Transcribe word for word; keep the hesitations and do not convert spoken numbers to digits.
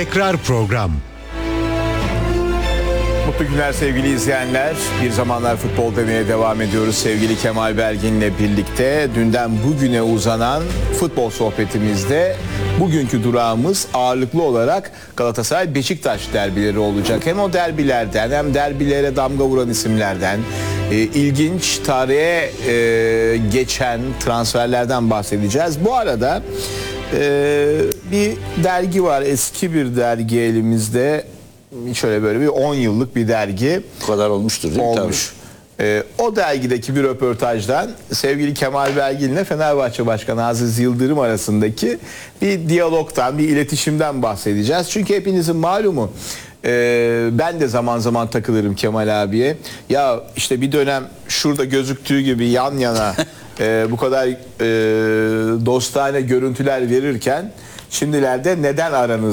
tekrar program. Mutlu günler sevgili izleyenler. Bir zamanlar futbol demeye devam ediyoruz. Sevgili Kemal Belgin'le birlikte dünden bugüne uzanan futbol sohbetimizde bugünkü durağımız ağırlıklı olarak Galatasaray-Beşiktaş derbileri olacak. Hem o derbilerden hem derbilere damga vuran isimlerden, e, ilginç tarihe e, geçen transferlerden bahsedeceğiz. Bu arada e, bir dergi var, eski bir dergi elimizde. Şöyle böyle bir on yıllık bir dergi. Bu kadar olmuştur değil mi? Olmuş. Ee, o dergideki bir röportajdan sevgili Kemal Belgin ile Fenerbahçe Başkanı Aziz Yıldırım arasındaki bir diyalogtan, bir iletişimden bahsedeceğiz. Çünkü hepinizin malumu, e, ben de zaman zaman takılırım Kemal abiye. Ya işte bir dönem şurada gözüktüğü gibi yan yana e, bu kadar e, dostane görüntüler verirken şimdilerde neden aranız